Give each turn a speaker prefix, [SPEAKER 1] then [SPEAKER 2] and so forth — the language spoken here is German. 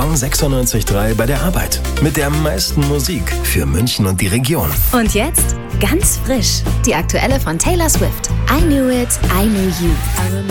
[SPEAKER 1] Song 96.3 bei der Arbeit. Mit der meisten Musik für München und die Region.
[SPEAKER 2] Und jetzt ganz frisch, die aktuelle von Taylor Swift. I Knew It, I Knew You.